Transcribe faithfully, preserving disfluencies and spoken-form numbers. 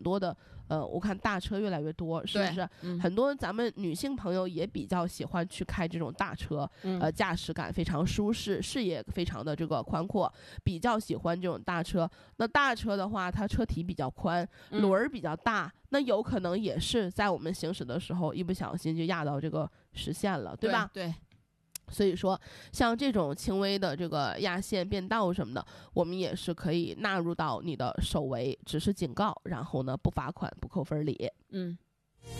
很多的呃，我看大车越来越多，是不是？ 嗯、 很多咱们女性朋友也比较喜欢去开这种大车， 嗯、 呃，驾驶感非常舒适，视野非常的这个宽阔，比较喜欢这种大车。那大车的话，它车体比较宽，轮儿比较大，嗯、那有可能也是在我们行驶的时候一不小心就压到这个实线了，对吧？ 对。对， 所以说像这种轻微的这个压线变道什么的，我们也是可以纳入到你的首违，只是警告，然后呢不罚款不扣分儿礼。 嗯。